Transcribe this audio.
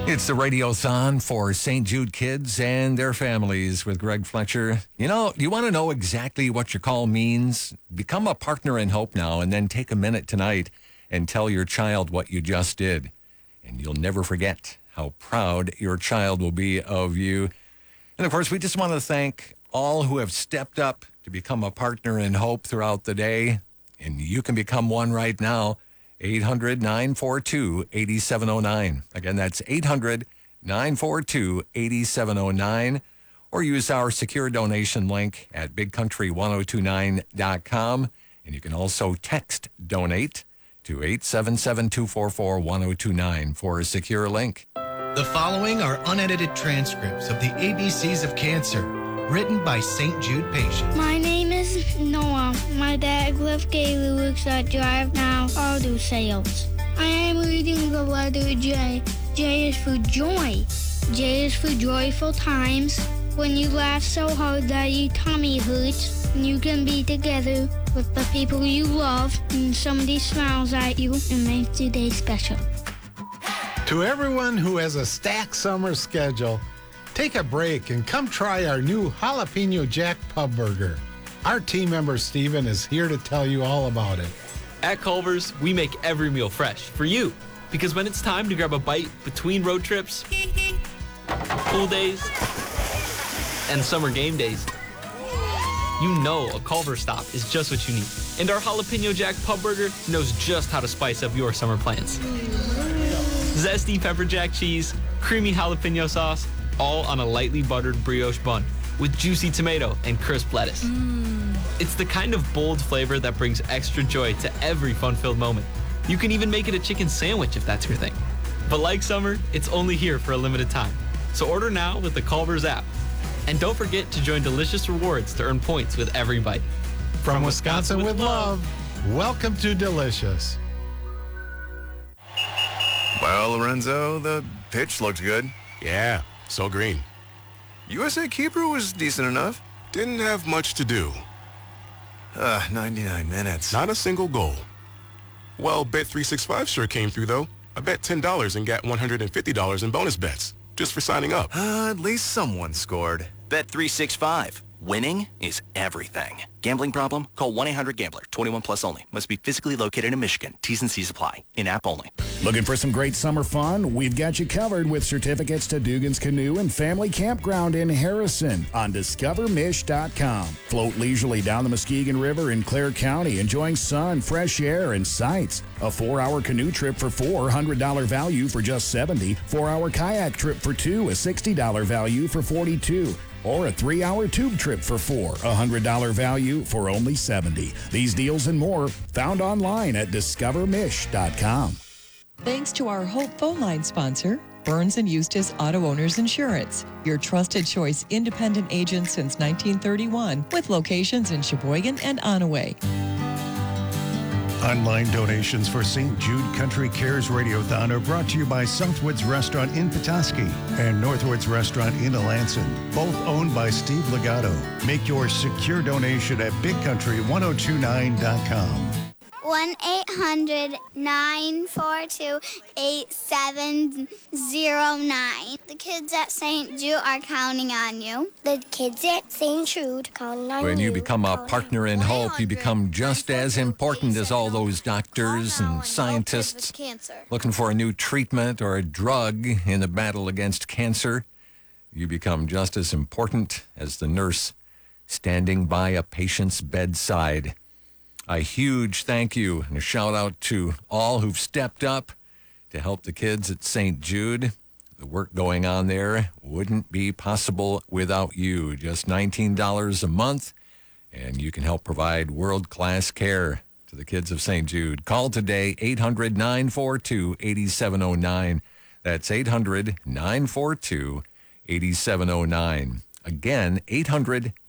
It's the Radiothon for St. Jude kids and their families with Greg Fletcher. You know, you want to know exactly what your call means? Become a partner in hope now and then take a minute tonight and tell your child what you just did. And you'll never forget how proud your child will be of you. And of course, we just want to thank all who have stepped up to become a partner in hope throughout the day. And you can become one right now. 800-942-8709. Again, that's 800-942-8709. Or use our secure donation link at bigcountry1029.com. And you can also text donate to 877-244-1029 for a secure link. The following are unedited transcripts of the ABCs of Cancer, written by St. Jude patients. My name is Noah. My dad, Cliff Gailey, works at Drive Now Auto Sales. I am reading the letter J. J is for joy. J is for joyful times. When you laugh so hard that your tummy hurts, and you can be together with the people you love, and somebody smiles at you and makes your day special. To everyone who has a stacked summer schedule, take a break and come try our new Jalapeno Jack Pub Burger. Our team member Steven is here to tell you all about it. At Culver's, we make every meal fresh for you. Because when it's time to grab a bite between road trips, pool days, and summer game days, you know a Culver's stop is just what you need. And our Jalapeno Jack Pub Burger knows just how to spice up your summer plans. Zesty pepper jack cheese, creamy jalapeno sauce, all on a lightly buttered brioche bun with juicy tomato and crisp lettuce. It's the kind of bold flavor that brings extra joy to every fun-filled moment. You can even make it a chicken sandwich if that's your thing. But like summer, it's only here for a limited time. So order now with the Culver's app. And don't forget to join Delicious Rewards to earn points with every bite. From Wisconsin with love, welcome to Delicious. Well, Lorenzo, the pitch looked good. Yeah, so green. USA keeper was decent enough. Didn't have much to do. 99 minutes. Not a single goal. Well, Bet365 sure came through, though. I bet $10 and got $150 in bonus bets just for signing up. At least someone scored. Bet365. Winning is everything. Gambling problem? Call 1-800-GAMBLER. 21 plus only. Must be physically located in Michigan. T's and C's apply. In-app only. Looking for some great summer fun? We've got you covered with certificates to Dugan's Canoe and Family Campground in Harrison on DiscoverMish.com. Float leisurely down the Muskegon River in Clare County, enjoying sun, fresh air, and sights. A 4-hour canoe trip for $4, $100 value for just $70. 4-hour kayak trip for $2, a $60 value for $42. Or a 3-hour tube trip for $4, $100 value for only $70. These deals and more found online at DiscoverMish.com. Thanks to our Hope phone line sponsor, Burns & Eustace Auto Owners Insurance, your trusted choice independent agent since 1931 with locations in Sheboygan and Onaway. Online donations for St. Jude Country Cares Radiothon are brought to you by Southwoods Restaurant in Petoskey and Northwoods Restaurant in Alanson, both owned by Steve Legato. Make your secure donation at bigcountry1029.com. 1-800-942-8709. The kids at St. Jude are counting on you. The kids at St. Jude counting on you. When you become a partner in hope, you become just as important as all those doctors and scientists looking for a new treatment or a drug in the battle against cancer. You become just as important as the nurse standing by a patient's bedside. A huge thank you and a shout out to all who've stepped up to help the kids at St. Jude. The work going on there wouldn't be possible without you. Just $19 a month, and you can help provide world-class care to the kids of St. Jude. Call today, 800-942-8709. That's 800-942-8709. Again, 800